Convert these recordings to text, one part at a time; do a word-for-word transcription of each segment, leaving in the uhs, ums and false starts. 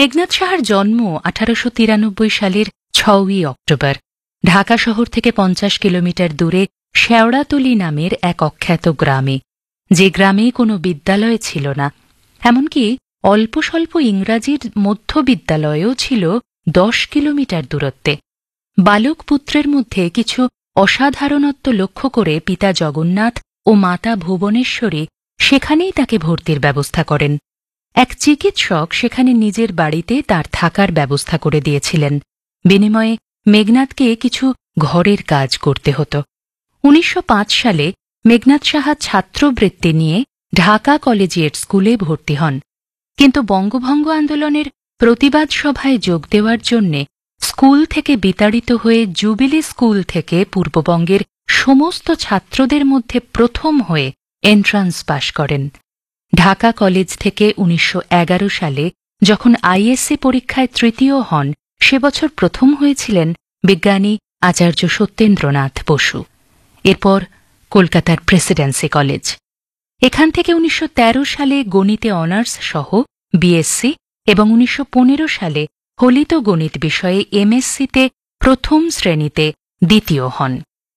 মেঘনাদ সাহার জন্ম আঠারোশো তিরানব্বই সালের ছয়ই অক্টোবর ঢাকা শহর থেকে পঞ্চাশ কিলোমিটার দূরে শেওড়াতলি নামের এক অখ্যাত গ্রামে, যে গ্রামে কোনো বিদ্যালয় ছিল না, এমনকি অল্প স্বল্প ইংরাজির মধ্যবিদ্যালয়ও ছিল দশ কিলোমিটার দূরত্বে। বালক পুত্রের মধ্যে কিছু অসাধারণত্ব লক্ষ্য করে পিতা জগন্নাথ ও মাতা ভুবনেশ্বরী সেখানেই তাকে ভর্তির ব্যবস্থা করেন। এক চিকিৎসক সেখানে নিজের বাড়িতে তার থাকার ব্যবস্থা করে দিয়েছিলেন। বিনিময়ে মেঘনাদকে কিছু ঘরের কাজ করতে হতো। উনিশশো পাঁচ সালে মেঘনাদ সাহা ছাত্রবৃত্তি নিয়ে ঢাকা কলেজিয়েট স্কুলে ভর্তি হন, কিন্তু বঙ্গভঙ্গ আন্দোলনের প্রতিবাদ সভায় যোগ দেওয়ার জন্যে স্কুল থেকে বিতাড়িত হয়ে জুবিলি স্কুল থেকে পূর্ববঙ্গের সমস্ত ছাত্রদের মধ্যে প্রথম হয়ে এন্ট্রান্স পাশ করেন। ঢাকা কলেজ থেকে উনিশশো এগারো সালে যখন আইএসসি পরীক্ষায় তৃতীয় হন, সে বছর প্রথম হয়েছিলেন বিজ্ঞানী আচার্য সত্যেন্দ্রনাথ বসু। এরপর কলকাতার প্রেসিডেন্সি কলেজ। এখান থেকে উনিশশো তেরো সালে গণিতে অনার্স সহ বিএসসি এবং উনিশশো পনেরো সালে ফলিত গণিত বিষয়ে এমএসসিতে প্রথম শ্রেণীতে দ্বিতীয় হন।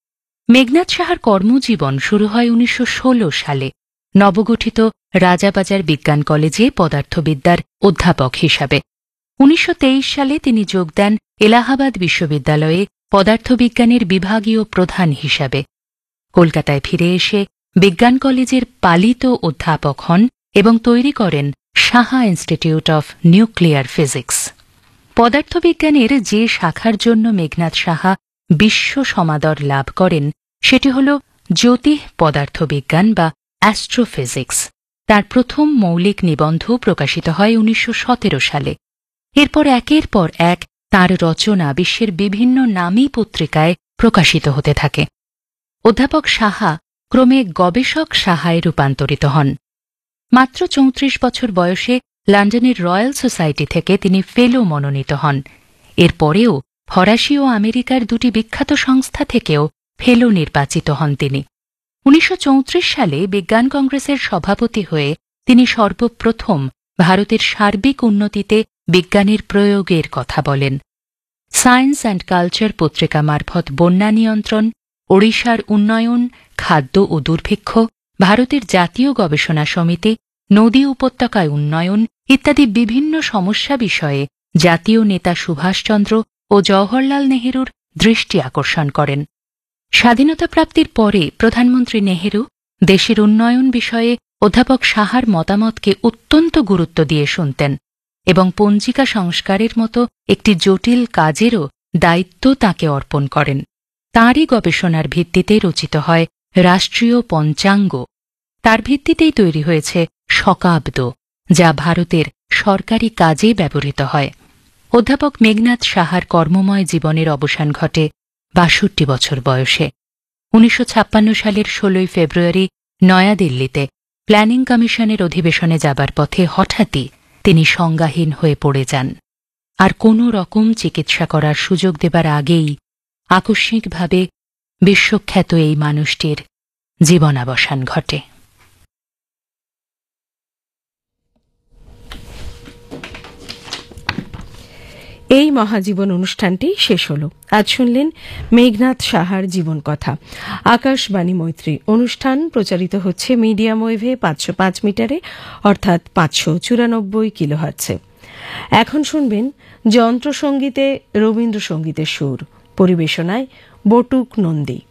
মেঘনাদ সাহার কর্মজীবন শুরু হয় উনিশশো ষোলো সালে নবগঠিত রাজাবাজার বিজ্ঞান কলেজে পদার্থবিদ্যার অধ্যাপক হিসাবে। উনিশশো তেইশ সালে তিনি যোগ দেন এলাহাবাদ বিশ্ববিদ্যালয়ে পদার্থবিজ্ঞানের বিভাগীয় প্রধান হিসাবে। কলকাতায় ফিরে এসে বিজ্ঞান কলেজের পালিত অধ্যাপক হন এবং তৈরি করেন Saha institute of nuclear physics. পদার্থবিজ্ঞানের যে শাখার জন্য মেঘনাদ সাহা বিশ্ব সমাদর লাভ করেন সেটি হল জ্যোতিঃ পদার্থবিজ্ঞান বা অ্যাস্ট্রোফিজিক্স। তার প্রথম মৌলিক নিবন্ধ প্রকাশিত হয় উনিশশো সতেরো সালে। এরপর একের পর এক তাঁর রচনা বিশ্বের বিভিন্ন নামী পত্রিকায় প্রকাশিত হতে থাকে। অধ্যাপক সাহা ক্রমে গবেষক সাহায় রূপান্তরিত হন। মাত্র চৌত্রিশ বছর বয়সে লন্ডনের রয়্যাল সোসাইটি থেকে তিনি ফেলো মনোনীত হন। এরপরেও ফরাসি ও আমেরিকার দুটি বিখ্যাত সংস্থা থেকেও ফেলো নির্বাচিত হন তিনি। উনিশশো চৌত্রিশ সালে বিজ্ঞান কংগ্রেসের সভাপতি হয়ে তিনি সর্বপ্রথম ভারতের সার্বিক উন্নতিতে বিজ্ঞানের প্রয়োগের কথা বলেন। সায়েন্স অ্যান্ড কালচার পত্রিকা মারফত বন্যা নিয়ন্ত্রণ, ওড়িশার উন্নয়ন, খাদ্য ও দুর্ভিক্ষ, ভারতের জাতীয় গবেষণা সমিতি, নদী উপত্যকায় উন্নয়ন ইত্যাদি বিভিন্ন সমস্যা বিষয়ে জাতীয় নেতা সুভাষচন্দ্র ও জওহরলাল নেহেরুর দৃষ্টি আকর্ষণ করেন। স্বাধীনতা প্রাপ্তির পরে প্রধানমন্ত্রী নেহেরু দেশের উন্নয়ন বিষয়ে অধ্যাপক সাহার মতামতকে অত্যন্ত গুরুত্ব দিয়ে শুনতেন এবং পঞ্জিকা সংস্কারের মতো একটি জটিল কাজেরও দায়িত্ব তাঁকে অর্পণ করেন। তাঁরই গবেষণার ভিত্তিতে রচিত হয় রাষ্ট্রীয় পঞ্চাঙ্গ। তার ভিত্তিতেই তৈরি হয়েছে শকাব্দ, যা ভারতের সরকারি কাজে ব্যবহৃত হয়। অধ্যাপক মেঘনাদ সাহার কর্মময় জীবনের অবসান ঘটে বাষট্টি বছর বয়সে। উনিশশো ছাপ্পান্ন সালের ষোলোই ফেব্রুয়ারি নয়াদিল্লিতে প্ল্যানিং কমিশনের অধিবেশনে যাবার পথে হঠাৎই তিনি সংজ্ঞাহীন হয়ে পড়ে যান। আর কোনো রকম চিকিৎসা করার সুযোগ দেবার আগেই আকস্মিকভাবে বিশ্বখ্যাত এই মানুষটির জীবনাবসান ঘটে। এই মহাজীবন অনুষ্ঠানটি শেষ হল। আজ শুনলেন মেঘনাদ সাহার জীবন কথা। আকাশবাণী মৈত্রী অনুষ্ঠান প্রচারিত হচ্ছে মিডিয়াম ওয়েভে পাঁচশো পাঁচ মিটারে অর্থাৎ পাঁচশো চুরানব্বই কিলোহার্টজে। এখন শুনবেন যন্ত্রসঙ্গীতে রবীন্দ্রসঙ্গীতের সুর, পরিবেশনায় বটুক নন্দী।